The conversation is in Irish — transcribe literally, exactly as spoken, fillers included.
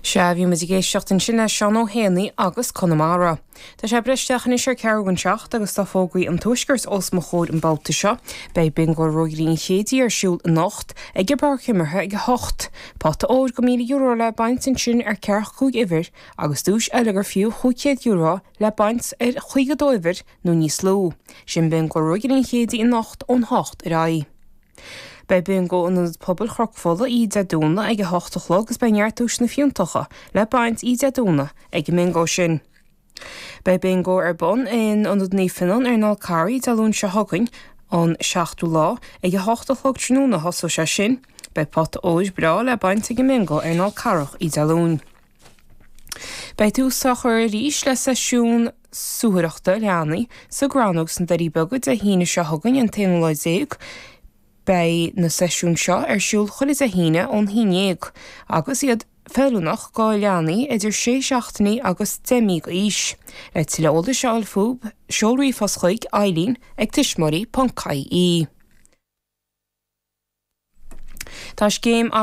Se bhí mu géisteachtain sin le Seán Ó Haonlaí agus Conamara. Tá sé breisteachna sé ceann seach agus tá fógaí an tuisgurs os mo chóir an balta seo, bei bingo roighín chéadí ar siúl nocht ag go bar chimarthe ag hocht. Páta óir go míle euro le baint sin sin ar cearch chuig ihir agus dúis eile gur fiú chuchéad euro le baint ar chuige dóibhir nó níos ló. Sin bingo roighín chéadí in nocht ón hocht ar ai. Bei bingo an het pobl chrochfolle iad a dúna ag hochtachlog gus bei neartús na fiúntacha le baint iad a dúna ag mingo sin. Bei bingo ar bon in an het nífinan ar nál carí talún se hogain an seachtú lá ag hochtachlog trúna hoso se sin, bei pot óis bra le baint ag mingo ar nál carach iad a lún. Bei túsachar rís le sesiún suúireachta leanaí sa granóg san darí bogad a híine se hogain an téanlaid zéig, bei na sesiún seo ar siúl chulis a híine ón hínéag, agus iad fellúnach gá leanaí idir sé seachtaí agus déimí go ís. Le tuile óda seáil fúb, seolraí foschaig Eileen ag tuismorí Poncaí í. Tá scéim